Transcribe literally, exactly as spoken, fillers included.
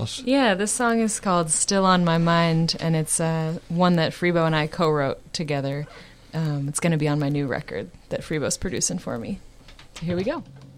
us. Yeah, this song is called Still on My Mind, and it's uh, one that Freebo and I co-wrote together. Um, it's going to be on my new record that Freebo's producing for me. So here we go.